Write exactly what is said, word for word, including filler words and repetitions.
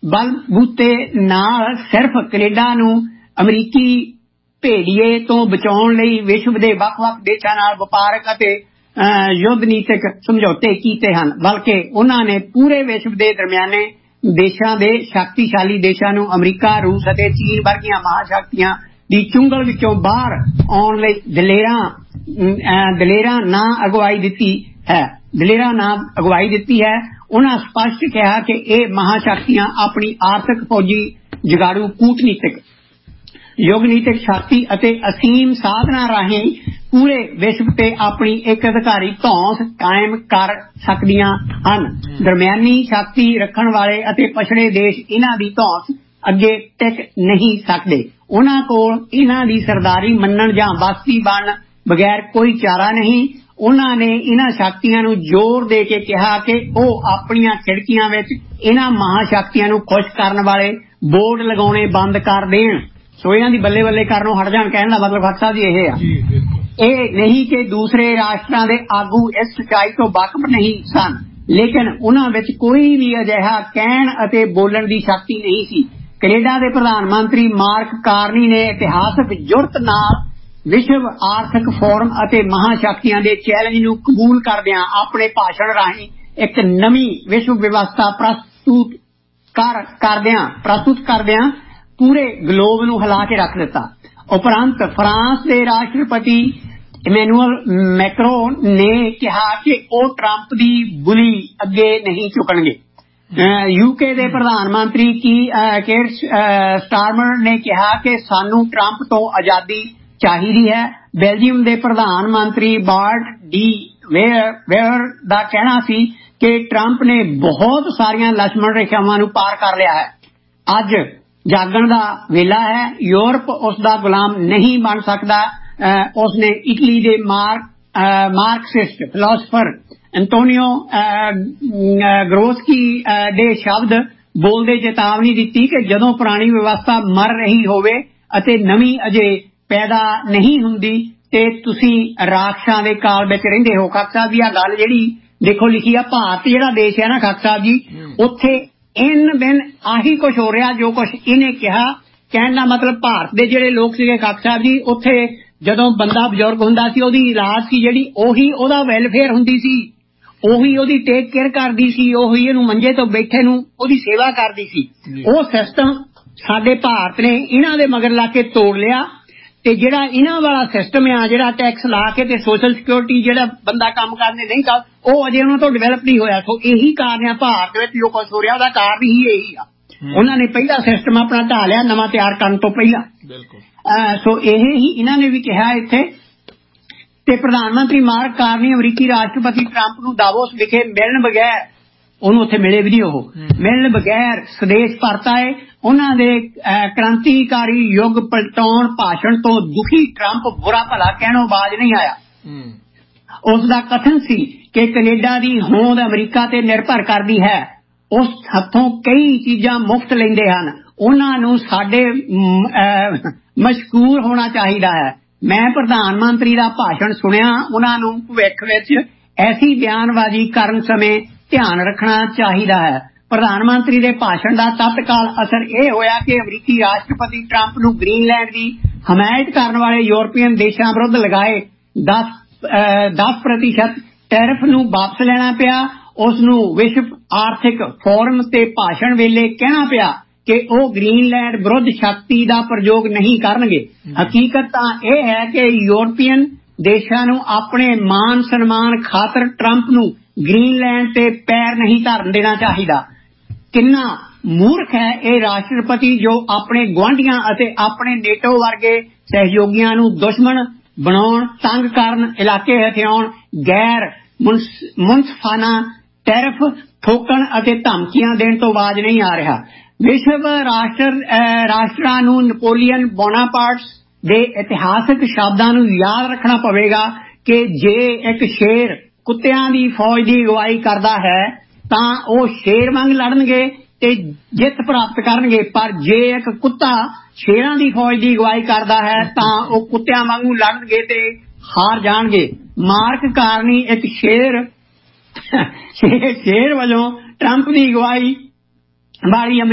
बलबूते नाल सिर्फ कनेडा नूं अमरीकी भेड़िए तो बचाउण लई विश्व दे वख-वख देशां नाल वपारक अते युद्ध नीतिक समझौते कीते हन, बल्कि उन्होंने पूरे विश्व के दरमियाने देशों के शक्तिशाली देशों नूं अमरीका, रूस अते चीन वर्गियां महाशक्तियां दी चुंगल विचों बाहर आउण लई दलेरां दलेरां ना अगवाई दिती है दलेरां ना अगवाई दिती है। उन्होंने स्पष्ट कहा कि ये महाशक्तियां अपनी आर्थिक, फौजी, जुगाड़ू, कूटनीतिक, युगनीतिक शक्ति अते असीम साधना राही पूरे विश्व ते अपनी एक अधिकारी धौंस कायम कर सकदियां हन। दरमियानी शक्ति रखण वाले अते पछड़े देश इन्हां दी धौंस अगे टिक नहीं सकदे। उन्हां कोल इन्हां दी सरदारी मन्नण जां बस्ती बन बगैर कोई चारा नहीं। उन्होंने इन्हां शक्तियां नूं जोर दे के कहा कि वह अपनियां खिड़कियां विच इन्हां महाशक्तियां नूं खुश करन वाले बोर्ड लगाउणे बंद कर देण। सो इन्हां दी बल्ले बल्ले करनों हट जाण। कहण दा मतलब खासा जी इह आ ਇਹ नहीं कि दूसरे राष्ट्रां दे आगू इस सच्चाई तो वाकफ नहीं सन, लेकिन उन्हां विच कोई भी अजिहा कहण अते बोलण दी शक्ति नहीं सी। कनेडा दे प्रधानमंत्री मार्क कार्नी ने इतिहासक जुरत नाल विश्व आर्थिक फोरम अते महाशक्तियां दे चैलेंज नूं कबूल करदिआं अपने भाषण राहीं एक नवीं विश्व व्यवस्था प्रस्तुत कर करदिआं प्रस्तुत करदिआं पूरे ग्लोब नूं हिला के रख दिता। उपरंत फ्रांस के राष्ट्रपति इमैनुअल मैक्रोन ने कहा कि वह ट्रंप की बुली अगे नहीं झुकणगे। यूके के प्रधानमंत्री की केयर स्टारमर ने कहा कि सानू ट्रंप तो आजादी चाहिए है। बेल्जियम के प्रधानमंत्री बार्ट डी वेयर का कहना सी कि ट्रंप ने बहुत सारिया लक्ष्मण रेखावां नूं पार कर लिया है। अज जागण दा वेला है। यूरोप उसका गुलाम नहीं बन सकता। उसने इटली के मार्क मार्क्सिस्ट फिलोसफर एंटोनियो ग्रोस्की दे शब्द बोलते चेतावनी दी कि जदों पुरानी व्यवस्था मर रही होवे अते नवीं अजे पैदा नहीं हुंदी ते तुसी राक्षसां दे काल विच रहिंदे हो। खाक साहब जी आ गल जिहड़ी देखो लिखी आ, भारत जिहड़ा देश है ना खाक साहब जी, उत्थे इन दिन आही कुछ हो रहा जो कुछ इन्हें कहा। कहने का मतलब भारत के जिहड़े लोग सीगे खाक साहब जी, उत्थे जदों बंदा बजुर्ग हुंदा सी ओहदी इलाज सी जिहड़ी ओही ओहदा वेलफेयर हुंदी सी, ओही ओहदी टेक केयर करदी सी, ओही इहनूं मंजे तो बैठे नूं ओहदी सेवा करदी सी। ओह सिस्टम साडे भारत ने इन्हां दे मगर ला के तोड़ लिया ते जिहड़ा इन्हां वाला सिस्टम आ जिहड़ा टैक्स ला के ते सोशल सिक्योरिटी जिहड़ा बंदा काम करने नहीं कर वो अजे उन्हां तो डिवेलप नहीं होया। सो यही कारण है भारत विच जो कुछ हो रहा उसका कारण ही यही आ। उन्होंने पहला सिस्टम अपना ढा लिया नवां तैयार करने तो पहला। बिल्कुल सो यही ही इन्हां ने भी कहा इत्थे ते प्रधानमंत्री मार्क कार्नी अमरीकी राष्ट्रपति ट्रंप नूं दावोस विखे मिलण बगैर ਉਹਨੂੰ ਉੱਥੇ ਮਿਲੇ ਵੀ ਨਹੀਂ। ਉਹ ਮਿਲਣ ਬਗੈਰ स्वदेश परत आए। ਉਹਨਾਂ ਦੇ क्रांतिकारी युग पलटाउण भाषण तो दुखी ट्रंप बुरा भला कहणों बाज नहीं आया। उसका कथन सी कि कनेडा की होंद अमरीका ते निर्भर करती है, उस हथों कई चीजां मुफ्त लेंदे हन, उन्होंने साडे मशकूर होना चाहिए है। मैं प्रधानमंत्री का भाषण सुनिया, उन्होंने भविख विच ऐसी बयानबाजी करन समय ध्यान रखना चाहिए है। प्रधानमंत्री के भाषण का तत्काल असर यह होया कि अमरीकी राष्ट्रपति ट्रंप नूं ग्रीनलैंड की हमायत करने वाले यूरोपीयन देशों विरुद्ध लगाए दस दस प्रतिशत टैरिफ नूं वापस लेना पिया। उसनूं विश्व आर्थिक फोरम ते भाषण वेले कहना पिया कि वह ग्रीनलैंड विरुद्ध शक्ति का प्रयोग नहीं करनगे। हकीकत तां यह है कि यूरोपीयन देशों नूं अपने मान सन्मान खातर ट्रंप नूं ग्रीनलैंड ते पैर नहीं धरन देना चाहिए। किन्ना मूर्ख है ये राष्ट्रपति जो अपने गुआंढियां अते अपने नेटो वर्गे सहयोगियों नूं दुश्मन बनाउण, तंग करन, इलाके हथियाउण, गैर मुनसफाना टैरिफ ठोकण अते धमकियां देण तो बाज नहीं आ रहा। विश्व राष्ट्र राष्ट्रां नूं नपोलियन बोनापार्ट दे इतिहासक शब्दां नूं याद रखना पवेगा कि जे एक शेर कुत्तियां दी फौज की अगवाई करता है तां वो शेर वांग लड़नगे ते जित प्राप्त करनगे, पर जे एक कुत्ता शेरां दी फौज की अगवाई करता है तां वो कुत्तियां वांगू लड़नगे ते हार जाणगे। मार्क कार्नी एक शेर शेर शेर वजों ट्रंप की अगवाई वाली